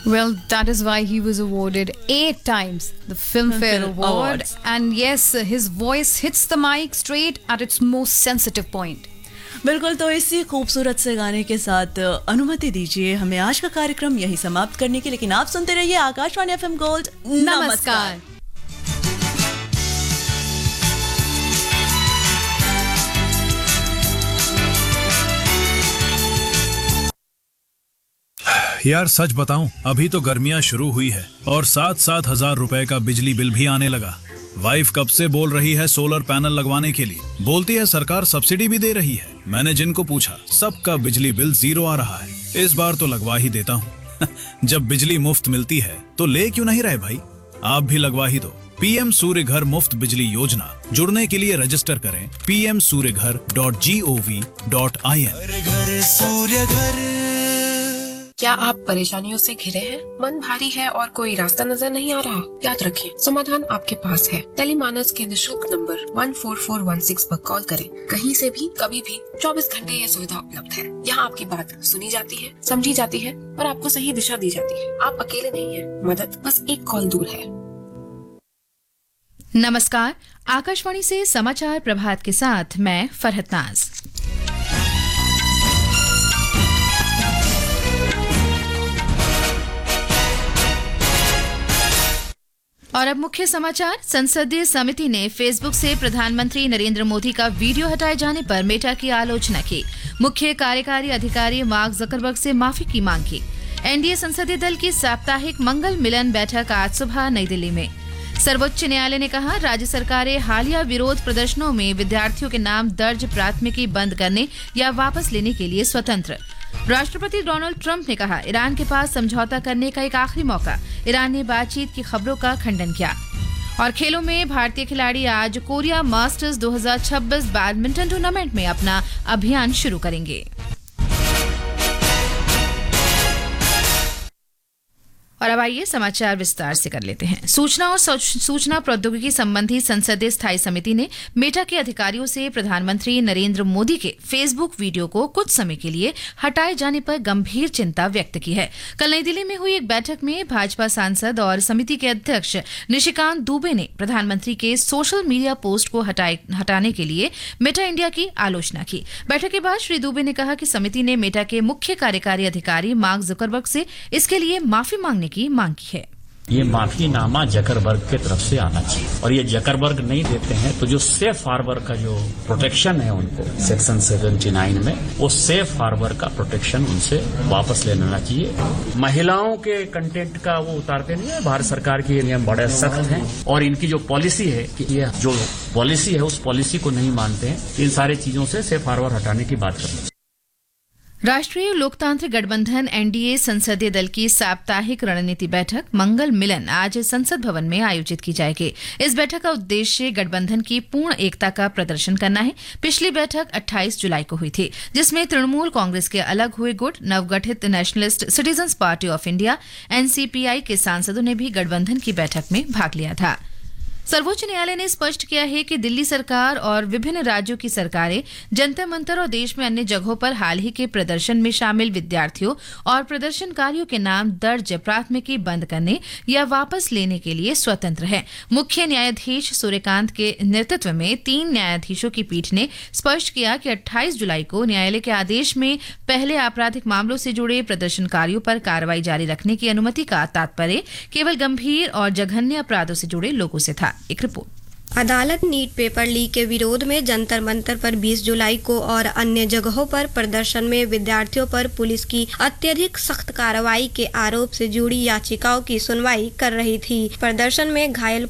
Well, that is why he was awarded 8 times the Filmfare Award. And yes, his voice hits the mic straight at its most sensitive point. बिल्कुल, तो इसी खूबसूरत से गाने के साथ अनुमति दीजिए हमें आज का कार्यक्रम यही समाप्त करने की, लेकिन आप सुनते रहिए आकाशवाणी FM गोल्ड। नमस्कार। यार सच बताऊं, अभी तो गर्मियां शुरू हुई है और 7-7 हजार रुपए का बिजली बिल भी आने लगा। वाइफ कब से बोल रही है सोलर पैनल लगवाने के लिए, बोलती है सरकार सब्सिडी भी दे रही है। मैंने जिनको पूछा सबका बिजली बिल 0 आ रहा है। इस बार तो लगवा ही देता हूँ। जब बिजली मुफ्त मिलती है तो ले क्यों नहीं रहे भाई, आप भी लगवा ही दो। पीएम सूर्य घर मुफ्त बिजली योजना, जुड़ने के लिए रजिस्टर करें pmsuryaghar.gov.in। क्या आप परेशानियों से घिरे हैं? मन भारी है और कोई रास्ता नजर नहीं आ रहा? याद रखें, समाधान आपके पास है। टेलीमानस के निशुल्क नंबर 14416 पर कॉल करें। कहीं से भी, कभी भी, 24 घंटे ये सुविधा उपलब्ध है। यहाँ आपकी बात सुनी जाती है, समझी जाती है और आपको सही दिशा दी जाती है। आप अकेले नहीं हैं, मदद बस एक कॉल दूर है। नमस्कार, आकाशवाणी से समाचार प्रभात के साथ मैं फरहत नाज। और अब मुख्य समाचार। संसदीय समिति ने फेसबुक से प्रधानमंत्री नरेंद्र मोदी का वीडियो हटाए जाने पर मेटा की आलोचना की। मुख्य कार्यकारी अधिकारी मार्क जकरबर्ग से माफी की मांग की। एनडीए संसदीय दल की साप्ताहिक मंगल मिलन बैठक आज सुबह नई दिल्ली में। सर्वोच्च न्यायालय ने कहा, राज्य सरकारें हालिया विरोध प्रदर्शनों में विद्यार्थियों के नाम दर्ज प्राथमिकी बंद करने या वापस लेने के लिए स्वतंत्र। राष्ट्रपति डोनाल्ड ट्रंप ने कहा, ईरान के पास समझौता करने का एक आखिरी मौका। ईरान ने बातचीत की खबरों का खंडन किया। और खेलों में भारतीय खिलाड़ी आज कोरिया मास्टर्स 2026 बैडमिंटन टूर्नामेंट में अपना अभियान शुरू करेंगे। और अब आइए समाचार विस्तार से कर लेते हैं। सूचना और सूचना प्रौद्योगिकी संबंधी संसदीय स्थायी समिति ने मेटा के अधिकारियों से प्रधानमंत्री नरेंद्र मोदी के फेसबुक वीडियो को कुछ समय के लिए हटाए जाने पर गंभीर चिंता व्यक्त की है। कल नई दिल्ली में हुई एक बैठक में भाजपा सांसद और समिति के अध्यक्ष निशिकांत दुबे ने प्रधानमंत्री के सोशल मीडिया पोस्ट को हटाने के लिए मेटा इंडिया की आलोचना की। बैठक के बाद श्री दुबे ने कहा कि समिति ने मेटा के मुख्य कार्यकारी अधिकारी मार्क जकरबर्ग से इसके लिए माफी मांगने की मांग की है। ये माफीनामा जकरबर्ग की तरफ से आना चाहिए और ये जकरबर्ग नहीं देते हैं तो जो सेफ हार्बर का जो प्रोटेक्शन है उनको सेक्शन 79 में, वो सेफ हार्बर का प्रोटेक्शन उनसे वापस ले लेना चाहिए। महिलाओं के कंटेंट का वो उतारते नहीं है। भारत सरकार के ये नियम बड़े सख्त हैं और इनकी जो पॉलिसी है कि ये जो पॉलिसी है उस पॉलिसी को नहीं मानते हैं। इन सारी चीजों से सेफ हार्बर हटाने की बात करनी। राष्ट्रीय लोकतांत्रिक गठबंधन एनडीए संसदीय दल की साप्ताहिक रणनीति बैठक मंगल मिलन आज संसद भवन में आयोजित की जाएगी। इस बैठक का उद्देश्य गठबंधन की पूर्ण एकता का प्रदर्शन करना है। पिछली बैठक 28 जुलाई को हुई थी, जिसमें तृणमूल कांग्रेस के अलग हुए गुट, नवगठित nationalist citizens party of India NCPI के सांसदों ने भी गठबंधन की बैठक में भाग लिया था। सर्वोच्च न्यायालय ने स्पष्ट किया है कि दिल्ली सरकार और विभिन्न राज्यों की सरकारें जंतर मंतर और देश में अन्य जगहों पर हाल ही के प्रदर्शन में शामिल विद्यार्थियों और प्रदर्शनकारियों के नाम दर्ज प्राथमिकी बंद करने या वापस लेने के लिए स्वतंत्र है। मुख्य न्यायाधीश सूर्यकांत के नेतृत्व में 3 न्यायाधीशों की पीठ ने स्पष्ट किया कि 28 जुलाई को न्यायालय के आदेश में पहले आपराधिक मामलों से जुड़े प्रदर्शनकारियों पर कार्रवाई जारी रखने की अनुमति का तात्पर्य केवल गंभीर और जघन्य अपराधों से जुड़े लोगों से था। एक रिपोर्ट। अदालत नीट पेपर लीक के विरोध में जंतर मंतर पर 20 जुलाई को और अन्य जगहों पर प्रदर्शन में विद्यार्थियों पर पुलिस की अत्यधिक सख्त कार्रवाई के आरोप से जुड़ी याचिकाओं की सुनवाई कर रही थी। प्रदर्शन में घायल